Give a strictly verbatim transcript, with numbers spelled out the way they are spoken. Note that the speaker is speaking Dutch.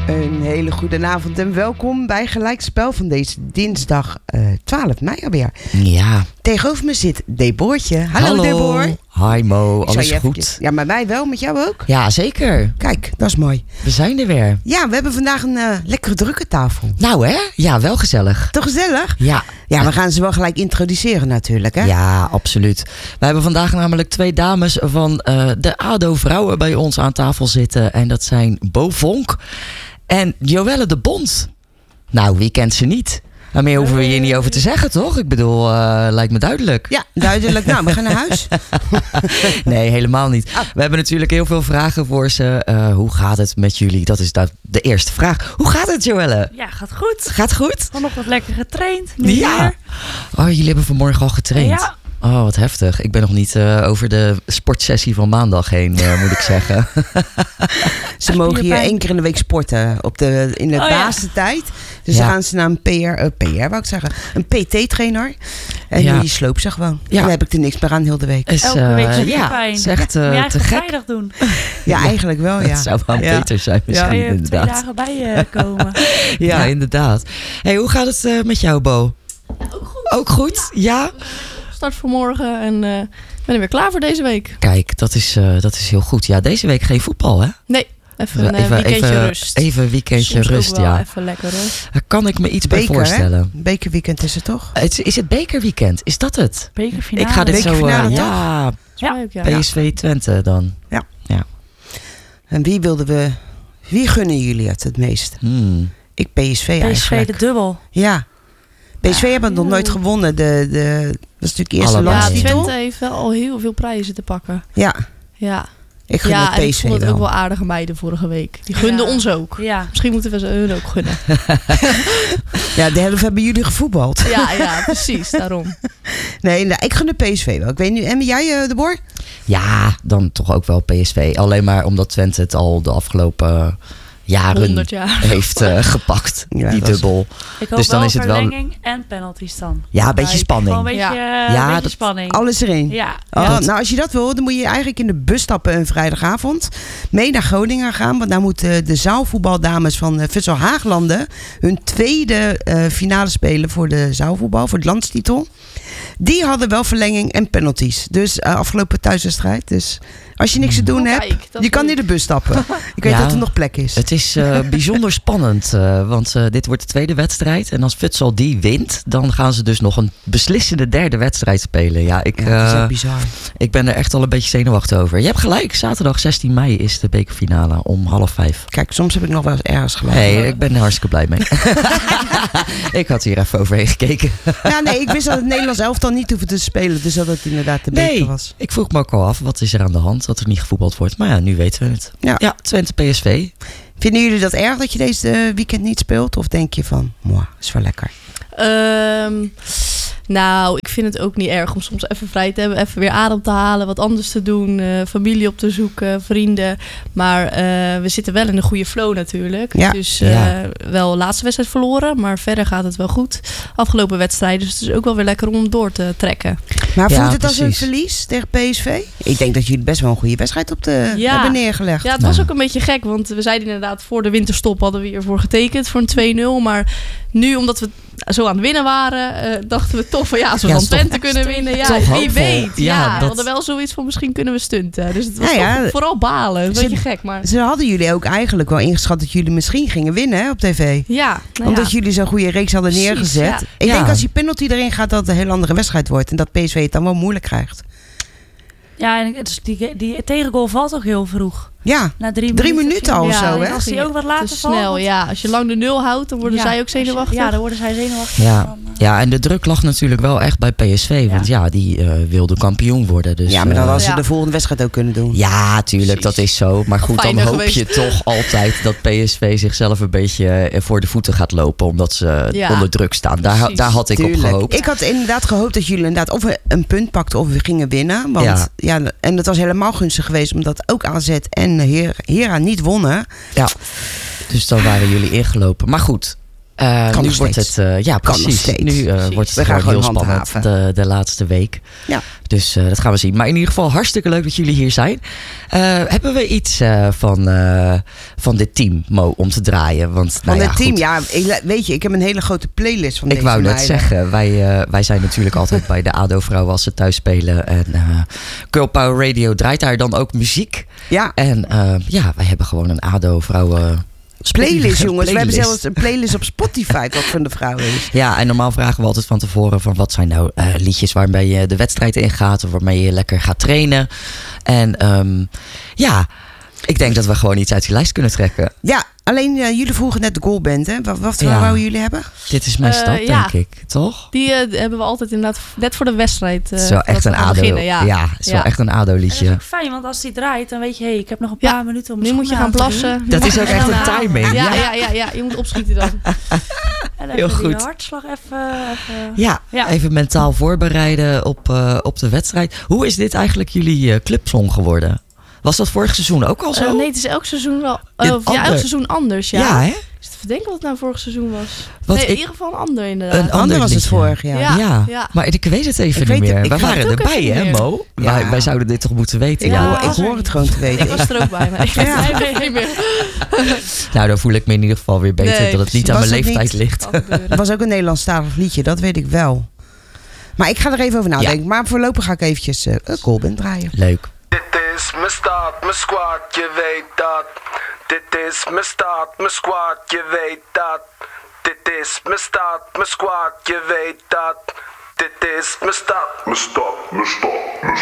Een hele goede avond en welkom bij Gelijkspel van deze dinsdag uh, twaalf mei alweer. Ja. Tegenover me zit Debortje. Hallo, Hallo. Debor. Hi Mo, alles goed? Eventjes... Ja, maar mij wel, met jou ook? Ja, zeker. Kijk, dat is mooi. We zijn er weer. Ja, we hebben vandaag een uh, lekkere drukke tafel. Nou hè? Ja, wel gezellig. Toch gezellig? Ja. Ja, we gaan ze wel gelijk introduceren natuurlijk, hè? Ja, absoluut. We hebben vandaag namelijk twee dames van uh, de A D O Vrouwen bij ons aan tafel zitten. En dat zijn Bo Vonk en Joelle de Bond. Nou, wie kent ze niet? Maar meer hoeven we hier niet over te zeggen, toch? Ik bedoel, uh, lijkt me duidelijk. Ja, duidelijk. Nou, we gaan naar huis. Nee, helemaal niet. Oh. We hebben natuurlijk heel veel vragen voor ze. Uh, hoe gaat het met jullie? Dat is de eerste vraag. Hoe gaat het, Joelle? Ja, gaat goed. Gaat goed? Al nog wat lekker getraind. Nu ja. Weer. Oh, jullie hebben vanmorgen al getraind? Ja. Oh, wat heftig. Ik ben nog niet uh, over de sportsessie van maandag heen, uh, moet ik zeggen. Ze mogen hier één keer in de week sporten op de, in de oh, basistijd. Ja. Dus ja. dan gaan ze naar een P R, uh, P R wou ik zeggen, een P T-trainer. En ja. die sloopt ze gewoon. Ja. Dan heb ik er niks meer aan heel de week. Is, uh, Elke week ja, pijn. Is echt uh, ja, te gek. vrijdag doen. Ja, eigenlijk wel, ja. Het zou wel ja. beter zijn misschien, ja, je inderdaad. twee dagen bij je komen. ja, ja, inderdaad. Hey, hoe gaat het uh, met jou, Bo? Ja, ook goed. Ook goed? Ja? ja? Start vanmorgen en uh, ben er weer klaar voor deze week. Kijk, dat is, uh, dat is heel goed. Ja, deze week geen voetbal, hè? Nee, even een even, weekendje even, rust. Even een weekendje Soms rust, ook wel ja. Even lekker rust. Daar kan ik me iets Beker, bij voorstellen. Hè? Bekerweekend is het toch? Het, is het bekerweekend? Is dat het? Bekerfinale. Ik ga dit zo... Uh, ja, ja. Ook, ja. P S V Twente dan. Ja. ja. En wie wilden we... Wie gunnen jullie het het meest? Hmm. Ik P S V eigenlijk. P S V de dubbel. Ja. P S V ja. hebben nog nooit gewonnen. De, de, dat is natuurlijk eerste Allemaal. landstitel. Ja, Twente heeft wel al heel veel prijzen te pakken. Ja. Ja. Ik gun ja, het P S V en ik vond het wel. ook wel aardige meiden vorige week. Die gunden ja. ons ook. Ja. Misschien moeten we ze hun ook gunnen. Ja, de helft hebben jullie gevoetbald. Ja, ja, precies. Daarom. Nee, nou, ik gun de P S V wel. Ik weet nu, en jij, uh, de Boer? Ja, dan toch ook wel P S V. Alleen maar omdat Twente het al de afgelopen jaren honderd jaar heeft uh, gepakt. Ja, die dubbel. Ik hoop dus dan wel is het verlenging wel... en penalties dan. Ja, een beetje spanning. Gewoon een beetje, ja. uh, Ja, beetje dat, spanning. Alles erin. Ja. Oh, dat... Nou, als je dat wil, dan moet je eigenlijk in de bus stappen een vrijdagavond. Mee naar Groningen gaan. Want daar moeten uh, de zaalvoetbaldames van uh, Futsal Haaglanden hun tweede uh, finale spelen voor de zaalvoetbal, voor de landstitel. Die hadden wel verlenging en penalties. Dus uh, afgelopen thuiswedstrijd. Dus als je niks te doen oh, hebt, kijk, je kan in de bus stappen. Ik weet ja, dat er nog plek is. Het is uh, bijzonder spannend. Uh, want uh, dit wordt de tweede wedstrijd. En als Futsal die wint, dan gaan ze dus nog een beslissende derde wedstrijd spelen. Ja, ik, ja, dat is uh, echt bizar. Ik ben er echt al een beetje zenuwachtig over. Je hebt gelijk, zaterdag zestien mei is de bekerfinale om half vijf. Kijk, soms heb ik nog wel eens ergens gelijk. Nee, ik ben er hartstikke blij mee. Ik had hier even overheen gekeken. Ja, nee, ik wist dat het Nederlands elftal niet hoefde te spelen. Dus dat het inderdaad de beker nee, was. Ik vroeg me ook al af, wat is er aan de hand? Dat er niet gevoetbald wordt. Maar ja, nu weten we het. Ja, ja Twente P S V. Vinden jullie dat erg dat je deze weekend niet speelt? Of denk je van, mooi, is wel lekker? Um, nou, ik vind het ook niet erg om soms even vrij te hebben. Even weer adem te halen, wat anders te doen. Uh, familie op te zoeken, vrienden. Maar uh, we zitten wel in een goede flow natuurlijk. Ja. Dus uh, ja. wel laatste wedstrijd verloren. Maar verder gaat het wel goed. Afgelopen wedstrijden. Dus het is ook wel weer lekker om door te trekken. Maar voelt ja, het als precies. een verlies tegen P S V? Ik denk dat jullie best wel een goede wedstrijd op de ja. hebben neergelegd. Ja, het was ook een beetje gek. Want we zeiden inderdaad voor de winterstop hadden we hiervoor getekend. Voor een twee nul. Maar nu, omdat we zo aan het winnen waren, uh, dachten we toch van ja, als we ja, van Twente kunnen winnen, ja, wie hoopvol. weet. Ja, Ja, we dat... hadden wel zoiets van misschien kunnen we stunten. Dus het was ja, ja. toch vooral balen. Een Ze, beetje gek, maar... Ze hadden jullie ook eigenlijk wel ingeschat dat jullie misschien gingen winnen hè, op tv. Ja. Nou Omdat ja. jullie zo'n goede reeks hadden Precies, neergezet. ja. Ik Ja. denk als die penalty erin gaat dat het een heel andere wedstrijd wordt. En dat P S V het dan wel moeilijk krijgt. Ja, en dus die, die tegengoal valt ook heel vroeg. Ja, Na drie, drie minuten, minuten al ja, zo, hè? Als die ook wat later te valt. snel, ja. Als je lang de nul houdt, dan worden ja, zij ook zenuwachtig. Ja, dan worden zij zenuwachtig. Ja. Dan, uh... ja, en de druk lag natuurlijk wel echt bij P S V. Want ja, ja die uh, wilde kampioen worden. Dus, ja, maar dan uh, hadden ze ja. de volgende wedstrijd ook kunnen doen. Ja, tuurlijk, Precies. dat is zo. Maar goed, dan Fijner hoop geweest. je toch altijd dat P S V zichzelf een beetje voor de voeten gaat lopen. Omdat ze Ja. onder druk staan. Daar, Precies. daar had ik Tuurlijk. op gehoopt. Ik had inderdaad gehoopt dat jullie inderdaad of we een punt pakten of we gingen winnen. Want ja, Ja. ja en dat was helemaal gunstig geweest omdat ook A Z en Her- Hera niet wonnen. Ja, dus dan waren jullie ingelopen. Maar goed, Uh, Kan nu nog wordt steeds. het, uh, ja Kan nog precies. steeds. Nu uh, Precies. wordt het We gaan gewoon heel gewoon spannend handhaven. de, de laatste week. Ja. Dus uh, dat gaan we zien. Maar in ieder geval hartstikke leuk dat jullie hier zijn. Uh, hebben we iets uh, van, uh, van dit team, Mo, om te draaien? Want, Van nou het ja, team, goed. ja. Ik, weet je, ik heb een hele grote playlist van Ik deze wou net meiden. zeggen, wij, uh, wij zijn natuurlijk altijd bij de A D O-vrouwen als ze thuis spelen. En uh, Girl Power Radio draait daar dan ook muziek. Ja. En uh, ja, wij hebben gewoon een A D O-vrouwen... Playlist, jongens. We hebben playlist. zelfs een playlist op Spotify wat van de vrouwen is. Ja, en normaal vragen we altijd van tevoren van wat zijn nou uh, liedjes waarmee je de wedstrijd ingaat of waarmee je lekker gaat trainen. En um, ja, ik denk dat we gewoon iets uit die lijst kunnen trekken. Ja, alleen uh, jullie vroegen net de goalband, hè? Wat, wat Ja. wouden jullie hebben? Dit is mijn Uh, stad, ja. denk ik. Toch? Die uh, hebben we altijd inderdaad net voor de wedstrijd. Uh, Het is wel echt een voordat we A D O. gaan beginnen, Ja, Ja. het is wel Ja. echt een A D En dat is O-liedje. ook fijn, want als die draait, dan weet je, hé, hey, ik heb nog een Ja. paar minuten om Nu mijn moet je schoenen gaan aan te doen. plassen. Dat is ook echt een Ja. timing. Ja, Ja, ja, ja, ja, je moet opschieten dan. En Heel even die goed. hartslag even... even ja, Ja. even mentaal voorbereiden op, uh, op de wedstrijd. Hoe is dit eigenlijk jullie uh, clubsong geworden? Was dat vorig seizoen ook al zo? Uh, nee, het is elk seizoen wel. Uh, Een of, ja, ander. elk seizoen anders. Ja, ja, hè? Ik zit te verdenken wat het nou vorig seizoen was. Want nee, in ik- ieder geval een ander inderdaad. Een ander Ander was het liedje. vorig jaar. Ja. Ja, ja. maar ik weet het even Ik niet weet het- meer. ik We weet waren het ook erbij, even hè, niet meer. Mo? Ja. Wij, wij zouden dit toch moeten weten? Ik, Ja. hoor, Ja. ik hoor het gewoon te weten. Ik was er ook bij, maar ik Ja. ik weet het niet meer. Nou, dan voel ik me in ieder geval weer beter Nee, dat het niet precies. aan mijn Was het leeftijd niet? ligt. Kan gebeuren. Het was ook een Nederlandstalig liedje, dat weet ik wel. Maar ik ga er even over nadenken. Maar voorlopig ga ik eventjes uh, een goalband draaien. Leuk. Dit is mijn stad, mijn squad, je weet dat. Dit is mijn stad, mijn squad, je weet dat. Dit is mijn stad, mijn squad, je weet dat. Dit is mijn stad. Mijn stad, mijn stad, mijn